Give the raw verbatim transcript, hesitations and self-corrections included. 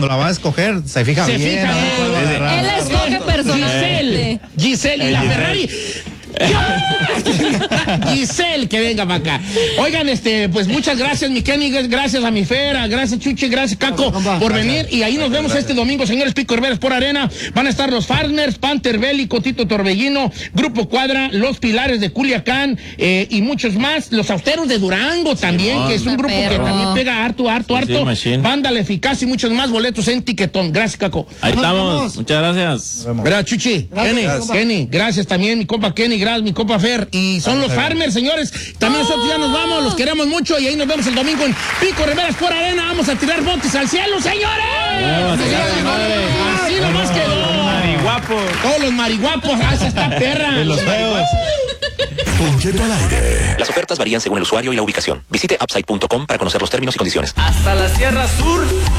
cuando la va a escoger, se fija se bien. Fija bien. No Él escoge personalmente. Giselle, Giselle y la Ferrari. Giselle, que venga para acá. Oigan, este, pues muchas gracias, mi Kenny, gracias a mi Fera, gracias Chuchi, gracias Caco por venir. Y ahí nos vemos este domingo, señores Pico Herberas por Arena. Van a estar los Farmers, Panther Bélico, Tito Torbellino, Grupo Cuadra, Los Pilares de Culiacán eh, y muchos más. Los Austeros de Durango también, sí, que es un grupo perro. que también pega harto, harto, harto. Sí, Banda La Eficaz y muchos más boletos en Tiquetón. Gracias, Caco. Ahí estamos, muchas gracias. Gracias, Chuchi. Gracias, Kenny, gracias. Kenny, gracias también, mi compa Kenny, gracias, mi compa Fer. Y son los Farmers, señores. También nosotros ya nos vamos, los queremos mucho y ahí nos vemos el domingo en Pico Herberas por Arena. Vamos a tirar botes al cielo, señores. Vamos, Así nomás quedó. Mariguapos. Todos los mariguapos, hace esta perra. De los feos. Don Cheto al aire. Las ofertas varían según el usuario y la ubicación. Visite upside punto com para conocer los términos y condiciones. Hasta la Sierra Sur.